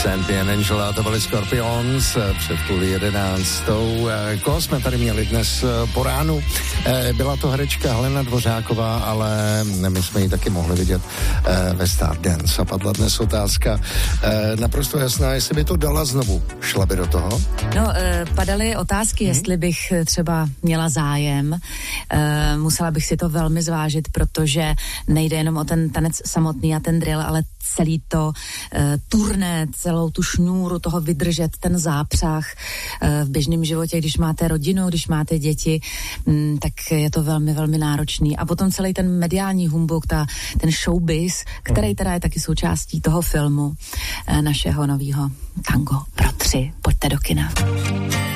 Saint Angela, to byli Scorpions před 10:30. Koho jsme tady měli dnes po ránu? Byla to herečka Helena Dvořáková, ale my jsme ji taky mohli vidět ve Stardance. A padla dnes otázka naprosto jasná, jestli by to dala znovu. Šla by do toho? No, padaly otázky, jestli bych třeba měla zájem. Musela bych si to velmi zvážit, protože nejde jenom o ten tanec samotný a ten drill, ale celý to turné, celou tu šňůru toho vydržet, ten zápřah v běžném životě, když máte rodinu, když máte děti, tak je to velmi, velmi náročný. A potom celý ten mediální humbuk, ten showbiz, který teda je taky součástí toho filmu našeho novýho Tango pro 3. Pojďte do kina.